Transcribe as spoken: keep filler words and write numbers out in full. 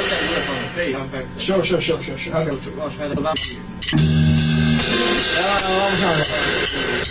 side would have on the face. On back side. Sure, sure, sure, sure, sure. Okay. I'll try the back.